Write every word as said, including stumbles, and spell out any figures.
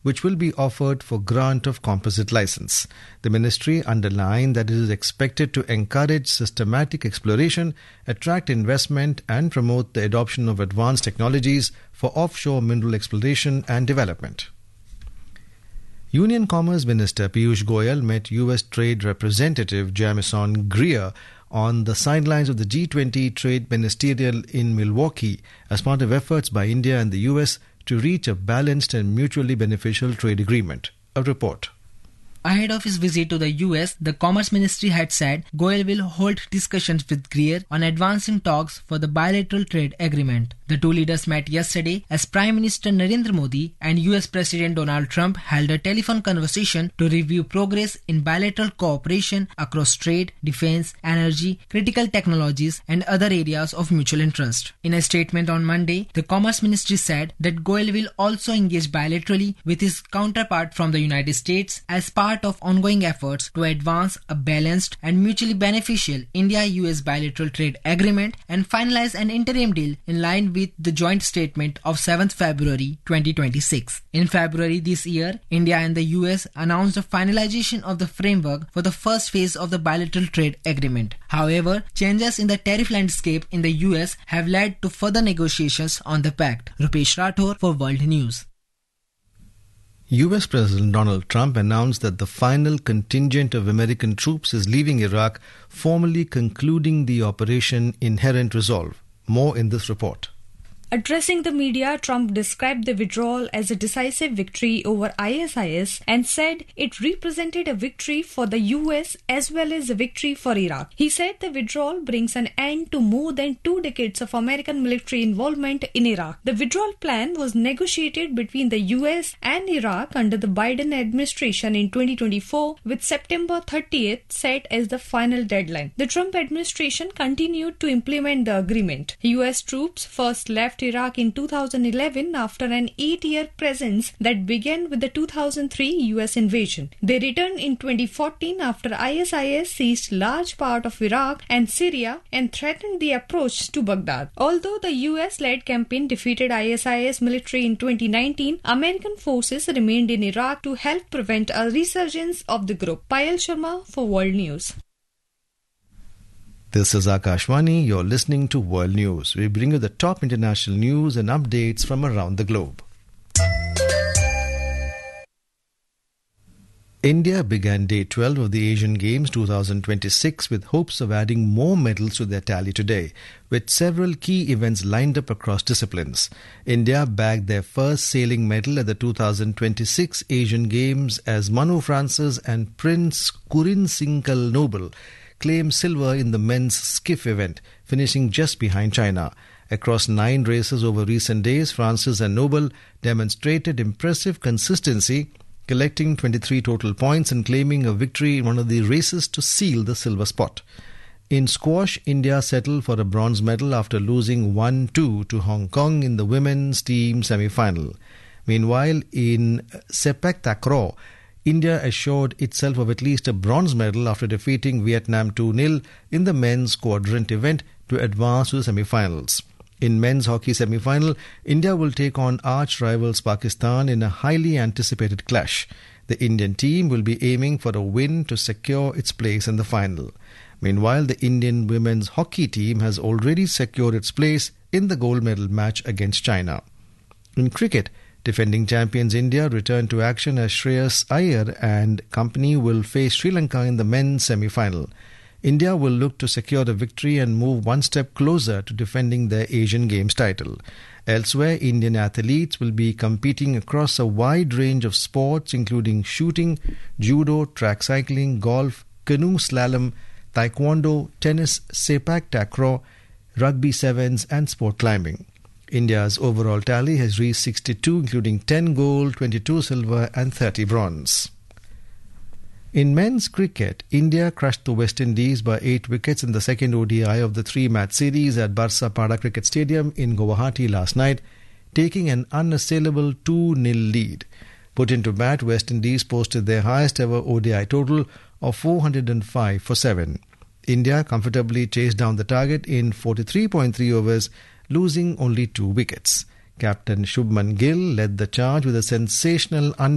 which will be offered for grant of composite license. The ministry underlined that it is expected to encourage systematic exploration, attract investment and promote the adoption of advanced technologies for offshore mineral exploration and development. Union Commerce Minister Piyush Goyal met U S Trade Representative Jamison Greer on the sidelines of the G twenty Trade Ministerial in Milwaukee as part of efforts by India and the U S to reach a balanced and mutually beneficial trade agreement. A report. Ahead of his visit to the U S, the Commerce Ministry had said Goyal will hold discussions with Greer on advancing talks for the bilateral trade agreement. The two leaders met yesterday as Prime Minister Narendra Modi and U S President Donald Trump held a telephone conversation to review progress in bilateral cooperation across trade, defense, energy, critical technologies and other areas of mutual interest. In a statement on Monday, the Commerce Ministry said that Goyal will also engage bilaterally with his counterpart from the United States as part of ongoing efforts to advance a balanced and mutually beneficial India-U S bilateral trade agreement and finalize an interim deal in line with the joint statement of seventh February twenty twenty-six. In February this year, India and the U S announced the finalization of the framework for the first phase of the bilateral trade agreement. However, changes in the tariff landscape in the U S have led to further negotiations on the pact. Rupesh Rathore for World News. U S President Donald Trump announced that the final contingent of American troops is leaving Iraq, formally concluding the Operation Inherent Resolve. More in this report. Addressing the media, Trump described the withdrawal as a decisive victory over I S I S and said it represented a victory for the U S as well as a victory for Iraq. He said the withdrawal brings an end to more than two decades of American military involvement in Iraq. The withdrawal plan was negotiated between the U S and Iraq under the Biden administration in twenty twenty-four, with September thirtieth set as the final deadline. The Trump administration continued to implement the agreement. U S troops first left Iraq in two thousand eleven after an eight-year presence that began with the two thousand three U S invasion. They returned in twenty fourteen after I S I S seized large part of Iraq and Syria and threatened the approach to Baghdad. Although the U S-led campaign defeated I S I S military in twenty nineteen, American forces remained in Iraq to help prevent a resurgence of the group. Payal Sharma for World News. This is Akashvani. You're listening to World News. We bring you the top international news and updates from around the globe. India began Day twelve of the Asian Games twenty twenty-six with hopes of adding more medals to their tally today, with several key events lined up across disciplines. India bagged their first sailing medal at the two thousand twenty-six Asian Games as Manu Francis and Prince Kurin Singhal Noble claimed silver in the men's skiff event, finishing just behind China. Across nine races over recent days, Francis and Noble demonstrated impressive consistency, collecting twenty-three total points and claiming a victory in one of the races to seal the silver spot. In squash, India settled for a bronze medal after losing one two to Hong Kong in the women's team semi-final. Meanwhile, in sepak takraw, India assured itself of at least a bronze medal after defeating Vietnam two nil in the men's quadrant event to advance to the semi-finals. In men's hockey semi-final, India will take on arch rivals Pakistan in a highly anticipated clash. The Indian team will be aiming for a win to secure its place in the final. Meanwhile, the Indian women's hockey team has already secured its place in the gold medal match against China. In cricket, defending champions India returned to action as Shreyas Iyer and company will face Sri Lanka in the men's semi-final. India will look to secure the victory and move one step closer to defending their Asian Games title. Elsewhere, Indian athletes will be competing across a wide range of sports including shooting, judo, track cycling, golf, canoe slalom, taekwondo, tennis, sepak takraw, rugby sevens and sport climbing. India's overall tally has reached sixty-two, including ten gold, twenty-two silver and thirty bronze. In men's cricket, India crushed the West Indies by eight wickets in the second O D I of the three-match series at Barsa Pada Cricket Stadium in Guwahati last night, taking an unassailable two nil lead. Put into bat, West Indies posted their highest ever O D I total of four hundred five for seven. India comfortably chased down the target in forty-three point three overs, losing only two wickets. Captain Shubman Gill led the charge with a sensational